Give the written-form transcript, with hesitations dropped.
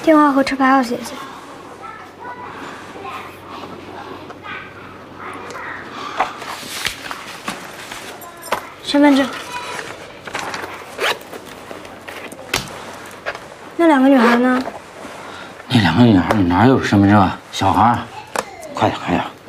电话和车牌号写下。身份证。那两个女孩呢？ 那两个女孩哪有身份证啊？小孩，快点，快点。